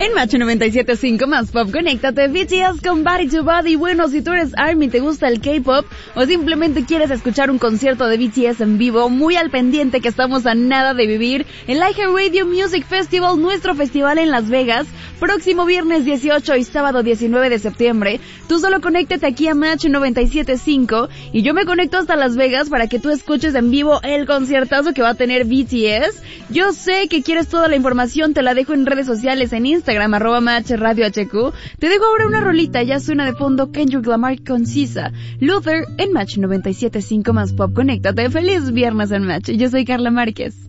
En Match 97.5 más pop, conéctate. BTS con Body to Body. Bueno, si tú eres ARMY, te gusta el K-pop o simplemente quieres escuchar un concierto de BTS en vivo, muy al pendiente que estamos a nada de vivir el iHeartRadio Music Festival, nuestro festival en Las Vegas, próximo viernes 18 y sábado 19 de septiembre. Tú solo conéctate aquí a Match 97.5 y yo me conecto hasta Las Vegas para que tú escuches en vivo el conciertazo que va a tener BTS. Yo sé que quieres toda la información, te la dejo en redes sociales, en Instagram, @MatchRadioHQ. Te dejo ahora una rolita, ya suena de fondo Kendrick Lamar con SZA, Luther en Match 97.5 más pop. Conéctate, feliz viernes en Match. Yo soy Carla Márquez.